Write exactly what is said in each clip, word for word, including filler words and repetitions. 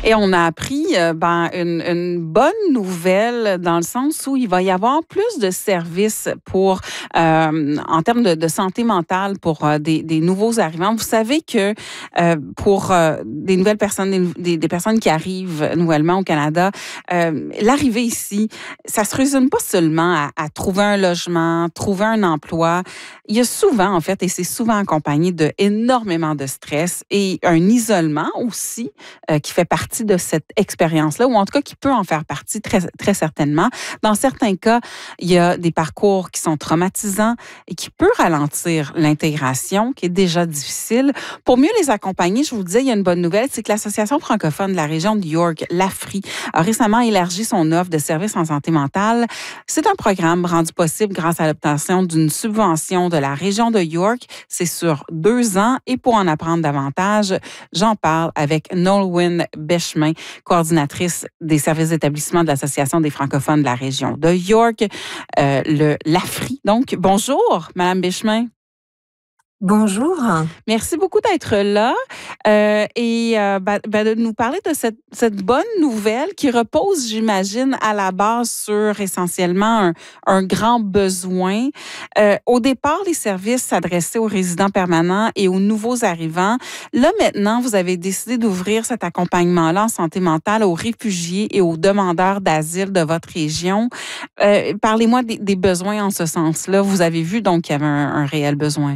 Et on a appris euh, ben, une, une bonne nouvelle dans le sens où il va y avoir plus de services pour, euh, en termes de, de santé mentale pour euh, des, des nouveaux arrivants. Vous savez que euh, pour euh, des nouvelles personnes, des, des personnes qui arrivent nouvellement au Canada, euh, l'arrivée ici, ça se résume pas seulement à, à trouver un logement, trouver un emploi. Il y a souvent, en fait, et c'est souvent accompagné de énormément de stress et un isolement aussi euh, qui fait partie de cette expérience-là, ou en tout cas qui peut en faire partie très, très certainement. Dans certains cas, il y a des parcours qui sont traumatisants et qui peuvent ralentir l'intégration, qui est déjà difficile. Pour mieux les accompagner, je vous disais, il y a une bonne nouvelle, c'est que l'Association francophone de la région de York, l'A F R I, a récemment élargi son offre de services en santé mentale. C'est un programme rendu possible grâce à l'obtention d'une subvention de la région de York. C'est sur deux ans et pour en apprendre davantage, j'en parle avec Nolwenn Bechemin, coordinatrice des services d'établissement de l'Association des francophones de la région de York, euh, le l'A F R I. Donc, bonjour, Madame Bechemin. Bonjour. Merci beaucoup d'être là euh, et euh, ben, ben de nous parler de cette, cette bonne nouvelle qui repose, j'imagine, à la base sur essentiellement un, un grand besoin. Euh, au départ, les services s'adressaient aux résidents permanents et aux nouveaux arrivants. Là, maintenant, vous avez décidé d'ouvrir cet accompagnement-là en santé mentale aux réfugiés et aux demandeurs d'asile de votre région. Euh, parlez-moi des, des besoins en ce sens-là. Vous avez vu donc qu'il y avait un, un réel besoin.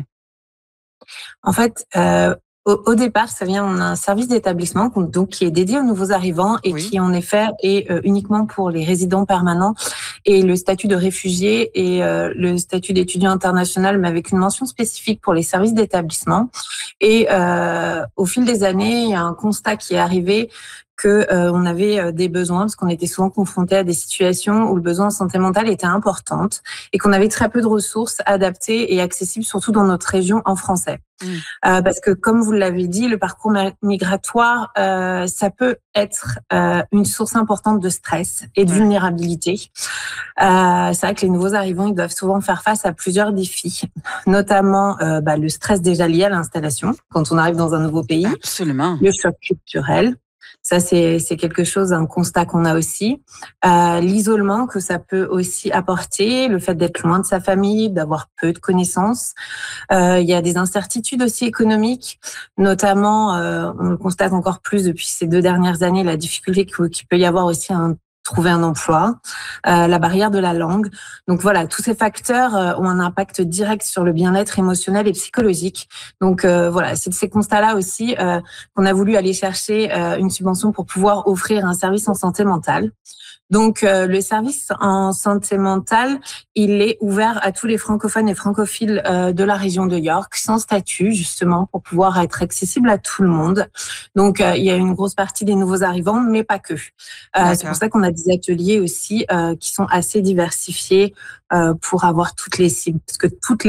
En fait, euh, au, au départ, ça vient, on a un service d'établissement donc qui est dédié aux nouveaux arrivants et Oui. qui en effet est euh, uniquement pour les résidents permanents et le statut de réfugié et euh, le statut d'étudiant international, mais avec une mention spécifique pour les services d'établissement. Et euh, au fil des années, il y a un constat qui est arrivé que euh, on avait euh, des besoins parce qu'on était souvent confrontés à des situations où le besoin en santé mentale était importante et qu'on avait très peu de ressources adaptées et accessibles, surtout dans notre région en français. Mmh. Euh, parce que comme vous l'avez dit, le parcours migratoire, euh, ça peut être euh, une source importante de stress et de ouais. vulnérabilité. Euh, c'est vrai que les nouveaux arrivants, ils doivent souvent faire face à plusieurs défis, notamment euh, bah, le stress déjà lié à l'installation quand on arrive dans un nouveau pays, absolument, le choc culturel. Ça, c'est, c'est quelque chose, un constat qu'on a aussi. Euh, l'isolement que ça peut aussi apporter, le fait d'être loin de sa famille, d'avoir peu de connaissances. Euh, il y a des incertitudes aussi économiques, notamment, euh, on le constate encore plus depuis ces deux dernières années, la difficulté qu'il peut y avoir aussi à un trouver un emploi, euh, la barrière de la langue. Donc voilà, tous ces facteurs euh, ont un impact direct sur le bien-être émotionnel et psychologique. Donc euh, voilà, c'est de ces constats-là aussi euh, qu'on a voulu aller chercher euh, une subvention pour pouvoir offrir un service en santé mentale. Donc, euh, le service en santé mentale, il est ouvert à tous les francophones et francophiles euh, de la région de York, sans statut, justement, pour pouvoir être accessible à tout le monde. Donc, euh, il y a une grosse partie des nouveaux arrivants, mais pas que. Euh, c'est pour ça qu'on a des ateliers aussi euh, qui sont assez diversifiés euh, pour avoir toutes les cibles, parce que toutes les